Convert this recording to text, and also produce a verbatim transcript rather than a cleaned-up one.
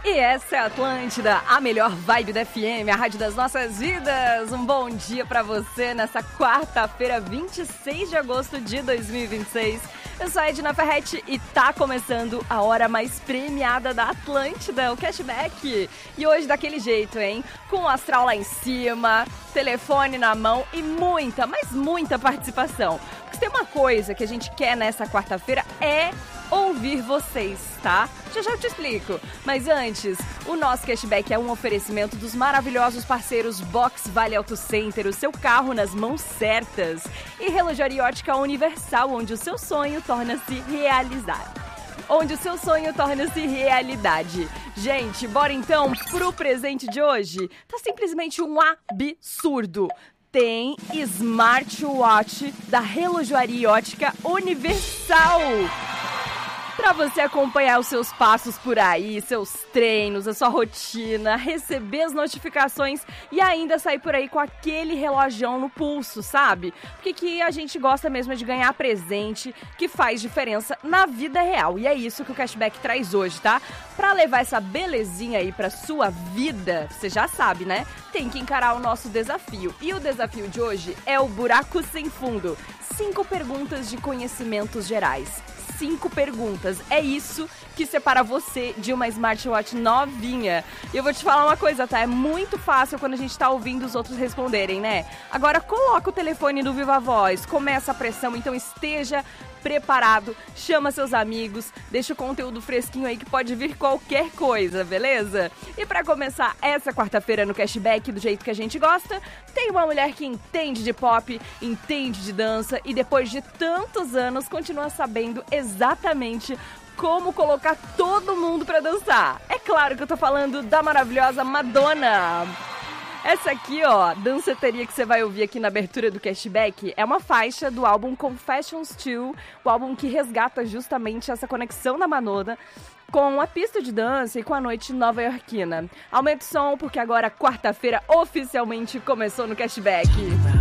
E essa é a Atlântida, a melhor vibe da F M, a rádio das nossas vidas. Um bom dia pra você nessa quarta-feira, vinte e seis de agosto de dois mil e vinte e seis. Eu sou a Edna Ferretti e tá começando a hora mais premiada da Atlântida, o Cashback. E hoje daquele jeito, hein? Com o astral lá em cima, telefone na mão e muita, mas muita participação. Porque se tem uma coisa que a gente quer nessa quarta-feira é ouvir vocês, tá? Já já eu te explico. Mas antes, o nosso cashback é um oferecimento dos maravilhosos parceiros Box Vale Auto Center, o seu carro nas mãos certas. E Relojaria Ótica Universal, onde o seu sonho torna-se realizar. Onde o seu sonho torna-se realidade. Gente, bora então pro presente de hoje? Tá simplesmente um absurdo. Tem smartwatch da Relojaria Ótica Universal. Pra você acompanhar os seus passos por aí, seus treinos, a sua rotina, receber as notificações e ainda sair por aí com aquele relojão no pulso, sabe? Porque que a gente gosta mesmo é de ganhar presente que faz diferença na vida real. E é isso que o Cashback traz hoje, tá? Pra levar essa belezinha aí pra sua vida, você já sabe, né? Tem que encarar o nosso desafio. E o desafio de hoje é o Buraco Sem Fundo. Cinco perguntas de conhecimentos gerais. Cinco perguntas. É isso que separa você de uma smartwatch novinha. E eu vou te falar uma coisa, tá? É muito fácil quando a gente tá ouvindo os outros responderem, né? Agora coloca o telefone no Viva Voz, começa a pressão, então esteja preparado, chama seus amigos, deixa o conteúdo fresquinho aí que pode vir qualquer coisa, beleza? E pra começar essa quarta-feira no Cashback do jeito que a gente gosta, tem uma mulher que entende de pop, entende de dança e depois de tantos anos continua sabendo exatamente como colocar todo mundo pra dançar. É claro que eu tô falando da maravilhosa Madonna. Essa aqui, ó, danceteria que você vai ouvir aqui na abertura do Cashback é uma faixa do álbum Confessions dois, o álbum que resgata justamente essa conexão da Madonna com a pista de dança e com a noite nova-iorquina. Aumenta o som porque agora quarta-feira oficialmente começou no Cashback.